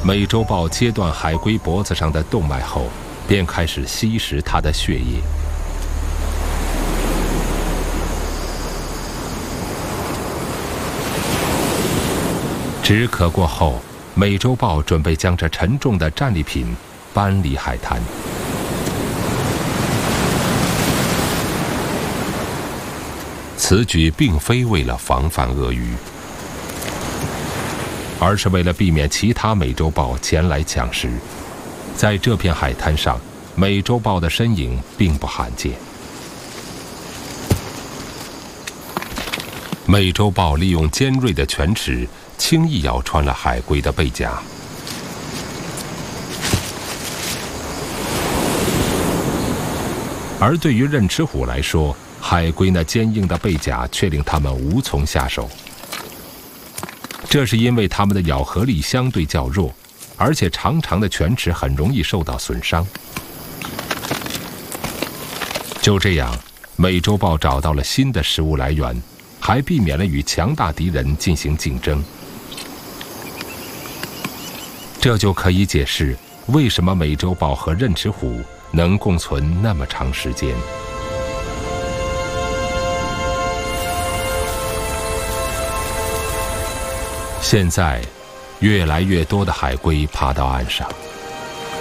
美洲豹切断海龟脖子上的动脉后，便开始吸食它的血液。止渴过后，美洲豹准备将这沉重的战利品搬离海滩。此举并非为了防范鳄鱼，而是为了避免其他美洲豹前来抢食。在这片海滩上，美洲豹的身影并不罕见。美洲豹利用尖锐的犬齿，轻易咬穿了海龟的背甲。而对于刃齿虎来说，海龟那坚硬的背甲却令它们无从下手。这是因为它们的咬合力相对较弱，而且长长的犬齿很容易受到损伤。就这样，美洲豹找到了新的食物来源，还避免了与强大敌人进行竞争。这就可以解释为什么美洲豹和刃齿虎能共存那么长时间。现在，越来越多的海龟爬到岸上。